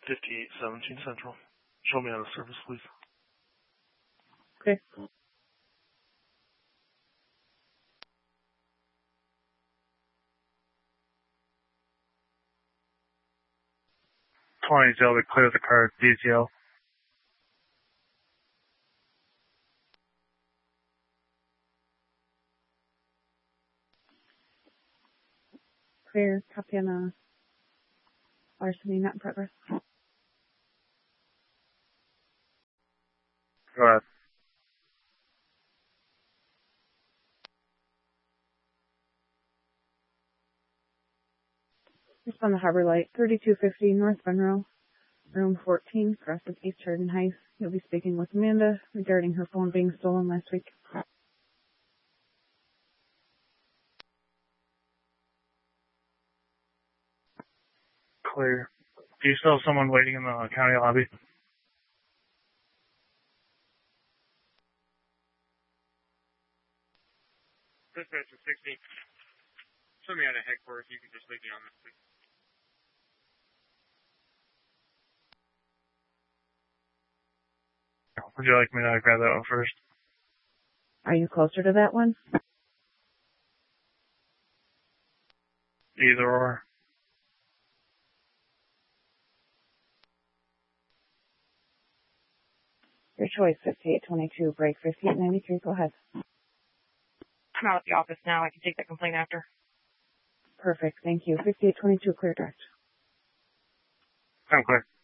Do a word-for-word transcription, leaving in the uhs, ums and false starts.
fifty-eight seventeen Central. Show me out of service, please. Okay. twenty Delta, clear the car, D T L. Clear, copy on a larceny not in progress. Go ahead. Just on the Harbor Light, thirty-two fifty North Monroe, room fourteen, cross of East Chardon Heights. You'll be speaking with Amanda regarding her phone being stolen last week. Clear. Do you still have someone waiting in the county lobby? Dispatcher sixty. Show me out of headquarters. You can just leave me on this, please. Would you like me to grab that one first? Are you closer to that one? Either or. Your choice, fifty-eight twenty-two, break fifty-eight ninety-three, go ahead. I'm out at the office now. I can take that complaint after. Perfect, thank you. fifty-eight twenty-two, clear direct. I'm clear.